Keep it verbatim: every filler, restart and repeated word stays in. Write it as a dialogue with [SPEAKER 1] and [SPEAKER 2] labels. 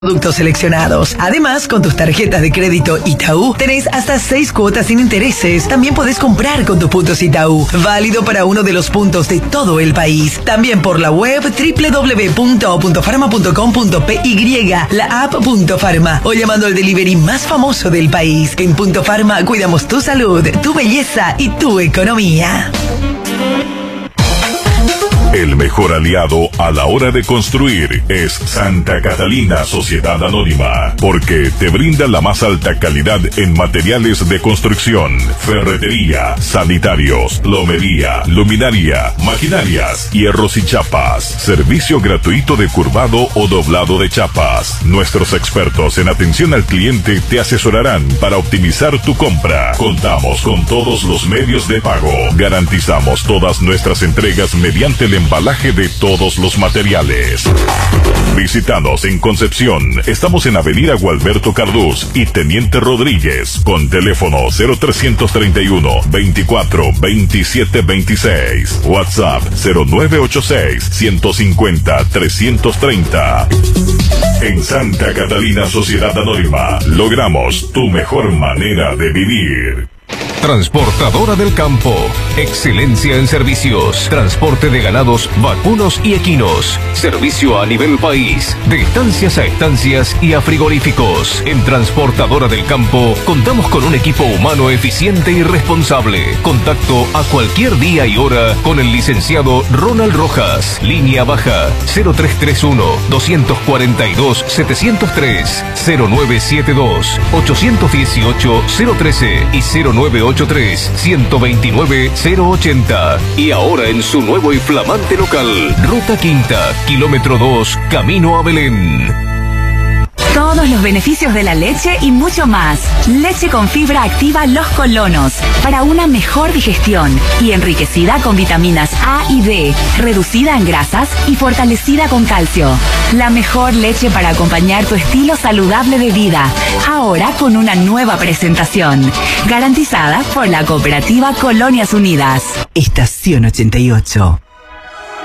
[SPEAKER 1] Productos seleccionados. Además, con tus tarjetas de crédito Itaú, tenés hasta seis cuotas sin intereses. También podés comprar con tus puntos Itaú. Válido para uno de los puntos de todo el país. También por la web doble u doble u doble u punto farma punto com punto pe y, la app Punto Farma o llamando al delivery más famoso del país. En Punto Farma cuidamos tu salud, tu belleza y tu economía.
[SPEAKER 2] El mejor aliado a la hora de construir es Santa Catalina Sociedad Anónima, porque te brinda la más alta calidad en materiales de construcción, ferretería, sanitarios, plomería, luminaria, maquinarias, hierros y chapas. Servicio gratuito de curvado o doblado de chapas. Nuestros expertos en atención al cliente te asesorarán para optimizar tu compra. Contamos con todos los medios de pago. Garantizamos todas nuestras entregas mediante el embalaje de todos los materiales. Visítanos en Concepción. Estamos en Avenida Gualberto Cardús y Teniente Rodríguez con teléfono cero trescientos treinta y uno, veinticuatro, veintisiete, veintiséis. WhatsApp cero nueve ocho seis, ciento cincuenta, trescientos treinta. En Santa Catalina Sociedad Anónima logramos tu mejor manera de vivir.
[SPEAKER 3] Transportadora del Campo. Excelencia en servicios. Transporte de ganados, vacunos y equinos. Servicio a nivel país. De estancias a estancias y a frigoríficos. En Transportadora del Campo contamos con un equipo humano eficiente y responsable. Contacto a cualquier día y hora con el licenciado Ronald Rojas. Línea baja cero tres tres uno, dos cuatro dos, siete cero tres, cero nueve siete dos, ocho uno ocho, cero uno tres y cero nueve ocho tres, uno dos nueve, cero ochenta. Y ahora en su nuevo y flamante local, Ruta Quinta, kilómetro dos, camino a Belén.
[SPEAKER 4] Todos los beneficios de la leche y mucho más. Leche con fibra activa Los Colonos, para una mejor digestión y enriquecida con vitaminas A y D, reducida en grasas y fortalecida con calcio. La mejor leche para acompañar tu estilo saludable de vida, ahora con una nueva presentación, garantizada por la cooperativa Colonias Unidas.
[SPEAKER 5] Estación ochenta y ocho.